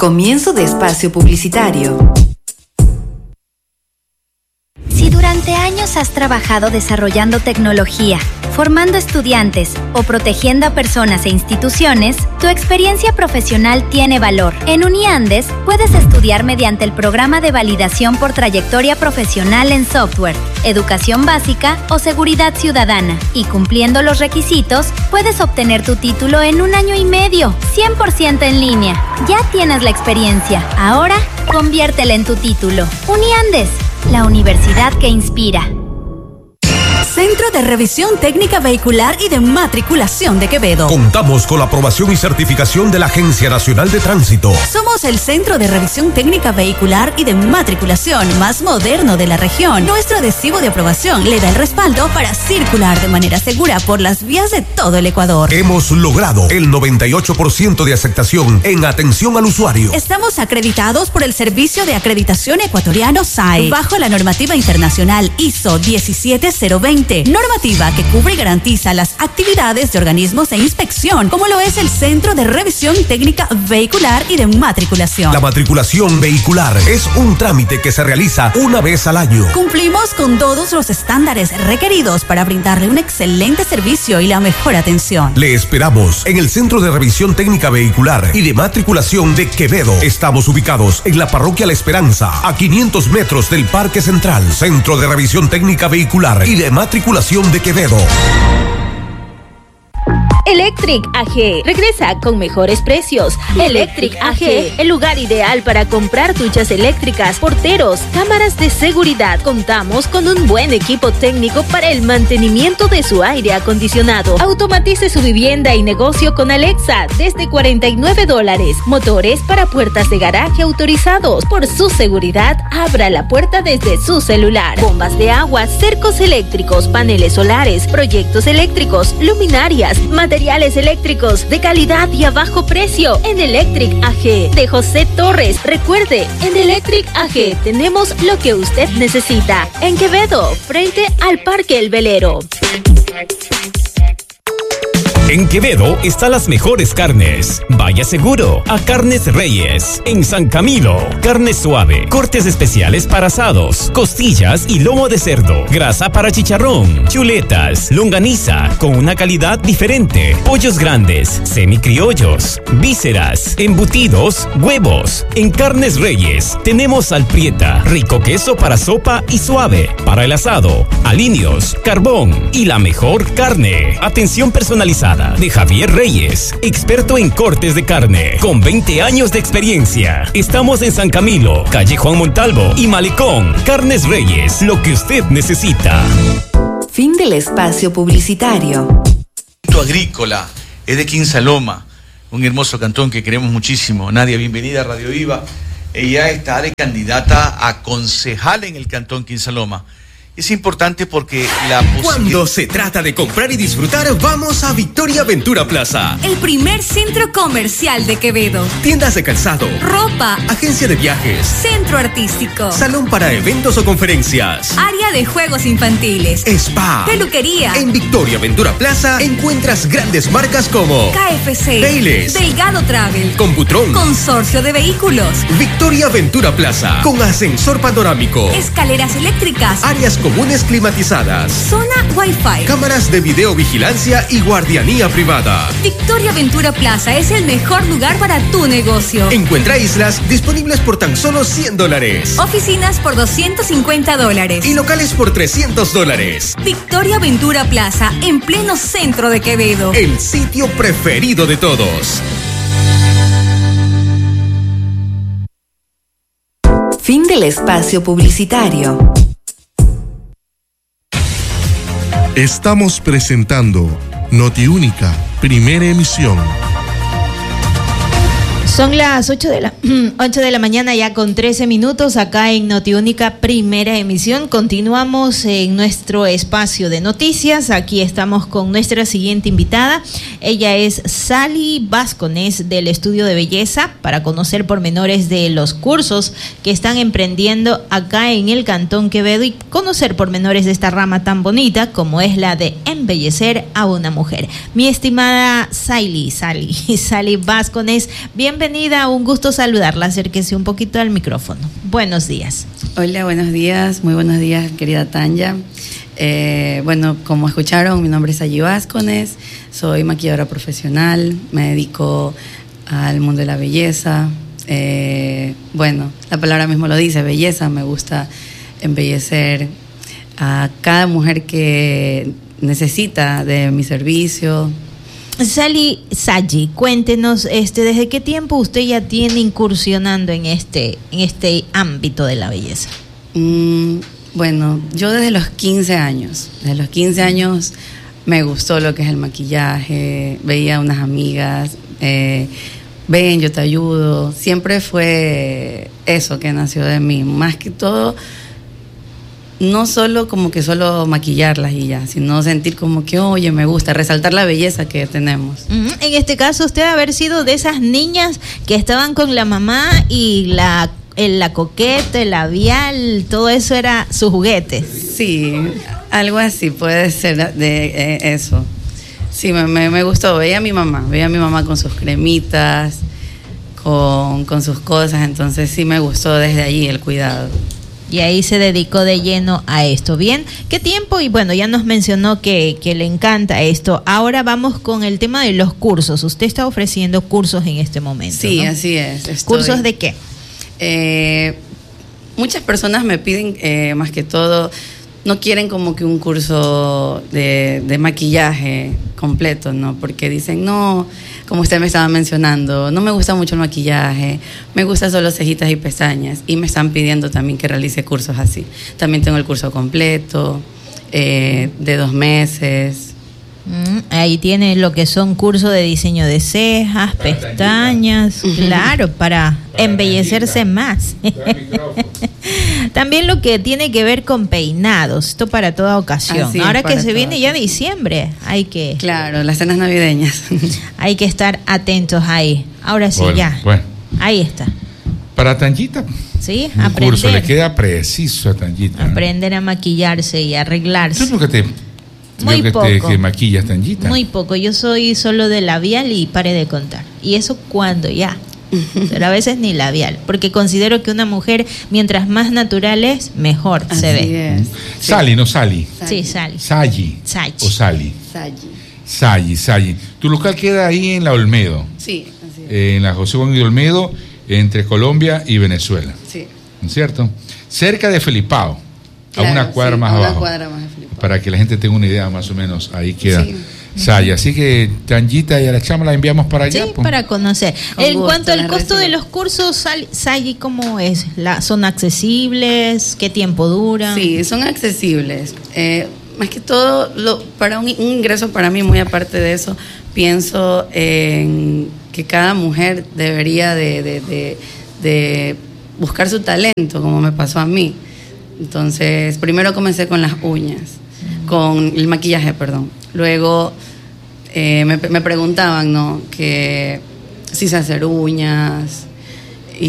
Comienzo de espacio publicitario. Si durante años has trabajado desarrollando tecnología, formando estudiantes o protegiendo a personas e instituciones, tu experiencia profesional tiene valor. En Uniandes puedes estudiar mediante el programa de validación por trayectoria profesional en software, educación básica o seguridad ciudadana. Y cumpliendo los requisitos, puedes obtener tu título en 1 año y medio, 100% en línea. Ya tienes la experiencia. Ahora, conviértela en tu título. Uniandes, la universidad que inspira. Centro de Revisión Técnica Vehicular y de Matriculación de Quevedo. Contamos con la aprobación y certificación de la Agencia Nacional de Tránsito. Somos el Centro de Revisión Técnica Vehicular y de Matriculación más moderno de la región. Nuestro adhesivo de aprobación le da el respaldo para circular de manera segura por las vías de todo el Ecuador. Hemos logrado el 98% de aceptación en atención al usuario. Estamos acreditados por el Servicio de Acreditación Ecuatoriano SAE, bajo la normativa internacional ISO 17020. Normativa que cubre y garantiza las actividades de organismos de inspección, como lo es el Centro de Revisión Técnica Vehicular y de Matriculación. La matriculación vehicular es un trámite que se realiza una vez al año. Cumplimos con todos los estándares requeridos para brindarle un excelente servicio y la mejor atención. Le esperamos en el Centro de Revisión Técnica Vehicular y de Matriculación de Quevedo. Estamos ubicados en la Parroquia La Esperanza, a 500 metros del Parque Central. Centro de Revisión Técnica Vehicular y de Matriculación de Quevedo. Electric AG regresa con mejores precios. Electric AG, el lugar ideal para comprar duchas eléctricas, porteros, cámaras de seguridad. Contamos con un buen equipo técnico para el mantenimiento de su aire acondicionado. Automatice su vivienda y negocio con Alexa desde $49. Motores para puertas de garaje autorizados. Por su seguridad, abra la puerta desde su celular. Bombas de agua, cercos eléctricos, paneles solares, proyectos eléctricos, luminarias, materiales eléctricos de calidad y a bajo precio en Electric AG de José Torres. Recuerde, en Electric AG tenemos lo que usted necesita. En Quevedo, frente al Parque El Velero. En Quevedo están las mejores carnes. Vaya seguro a Carnes Reyes. En San Camilo, carne suave, cortes especiales para asados, costillas y lomo de cerdo, grasa para chicharrón, chuletas, longaniza con una calidad diferente, pollos grandes, semicriollos, vísceras, embutidos, huevos. En Carnes Reyes tenemos alprieta, rico queso para sopa y suave, para el asado, aliños, carbón y la mejor carne. Atención personalizada de Javier Reyes, experto en cortes de carne, con 20 años de experiencia. Estamos en San Camilo, calle Juan Montalvo y Malecón. Carnes Reyes, lo que usted necesita. Fin del espacio publicitario. Agrícola es de Quinsaloma, un hermoso cantón que queremos muchísimo. Nadia, bienvenida a Radio Viva. Ella está de candidata a concejal en el cantón Quinsaloma. Es importante porque Cuando se trata de comprar y disfrutar, vamos a Victoria Ventura Plaza. El primer centro comercial de Quevedo. Tiendas de calzado, ropa, agencia de viajes, centro artístico, salón para eventos o conferencias, área de juegos infantiles, spa, peluquería. En Victoria Ventura Plaza encuentras grandes marcas como KFC, Payless, Delgado Travel, Computron, Consorcio de Vehículos. Victoria Ventura Plaza, con ascensor panorámico, escaleras eléctricas, áreas comunes climatizadas, zona Wi-Fi, cámaras de videovigilancia y guardianía privada. Victoria Ventura Plaza es el mejor lugar para tu negocio. Encuentra islas disponibles por tan solo $100. Oficinas por $250. Y locales por $300. Victoria Ventura Plaza, en pleno centro de Quevedo. El sitio preferido de todos. Fin del espacio publicitario. Estamos presentando Notiúnica, primera emisión. Son las 8 de la mañana ya con 13 minutos acá en Notiúnica, primera emisión. Continuamos en nuestro espacio de noticias. Aquí estamos con nuestra siguiente invitada. Ella es Sally Vascones del Estudio de Belleza, para conocer pormenores de los cursos que están emprendiendo acá en el Cantón Quevedo y conocer pormenores de esta rama tan bonita como es la de embellecer a una mujer. Mi estimada Sally Vascones, bienvenida bienvenida, un gusto saludarla. Acérquese un poquito al micrófono. Buenos días. Hola, buenos días, muy buenos días, querida Tanya. Bueno, como escucharon, mi nombre es Sayi Vázquez, soy maquilladora profesional, me dedico al mundo de la belleza. Bueno, la palabra mismo lo dice, belleza. Me gusta embellecer a cada mujer que necesita de mi servicio. Sayi, cuéntenos, ¿desde qué tiempo usted ya tiene incursionando en este ámbito de la belleza? Bueno, yo desde los 15 años. Desde los 15 años me gustó lo que es el maquillaje, veía unas amigas, ven, yo te ayudo. Siempre fue eso que nació de mí. Más que todo, no solo como que solo maquillarlas y ya, sino sentir como que, oye, me gusta, resaltar la belleza que tenemos. En este caso, usted haber sido de esas niñas que estaban con la mamá y la coqueta, el labial, todo eso era su juguete. Sí, algo así puede ser de eso. Sí, me gustó. Veía a mi mamá con sus cremitas, con sus cosas, entonces sí me gustó desde allí el cuidado. Y ahí se dedicó de lleno a esto. Bien, ¿qué tiempo? Y bueno, ya nos mencionó que le encanta esto. Ahora vamos con el tema de los cursos. Usted está ofreciendo cursos en este momento, Sí, ¿no? Así es. ¿Cursos de qué? Muchas personas me piden, más que todo, no quieren como que un curso de maquillaje completo, ¿no? Porque dicen, no, como usted me estaba mencionando, no me gusta mucho el maquillaje, me gusta solo cejitas y pestañas, y me están pidiendo también que realice cursos así. También tengo el curso completo, de 2 meses. Ahí tiene lo que son cursos de diseño de cejas, pestañas, claro, para embellecerse más. También lo que tiene que ver con peinados, esto para toda ocasión. Así ahora es, que se viene todas. ya diciembre, hay que... Claro, las cenas navideñas. Hay que estar atentos ahí. Ahora sí, Bueno, ya. bueno. Ahí está. Para Tanyita, ¿Sí? un curso le Aprender. queda preciso a Tanyita. Aprender a maquillarse y arreglarse. ¿Tú por qué Muy veo poco. que maquillas, Tanyita? Muy poco. Yo soy solo de labial y pare de contar. Y eso cuando ya. Pero a veces ni labial. Porque considero que una mujer, mientras más natural es, mejor se ve. Sali, no Sali. Sí, Sali. Sayi. Sayi. O Sali. Sayi. Tu local queda ahí en la Olmedo. Sí, así es. En la José Juan de Olmedo, entre Colombia y Venezuela. Sí. ¿No es cierto? Cerca de Felipao. Claro, a una cuadra sí, más a una abajo. cuadra más de Felipao. Para que la gente tenga una idea más o menos. Ahí queda. Sí. Sayi. Así que Tanyita y a la chama la enviamos para allá. Sí, pues. para conocer. Con En gusto, cuanto al las costo de recibo. los cursos, Sayi, ¿cómo es? ¿Son accesibles? ¿Qué tiempo duran? Sí, son accesibles. Más que todo, para un ingreso para mí, muy aparte de eso, pienso en que cada mujer debería de buscar su talento, como me pasó a mí. Entonces, primero comencé con las uñas, con el maquillaje, perdón. Luego me preguntaban, ¿no? Que si sé hacer uñas,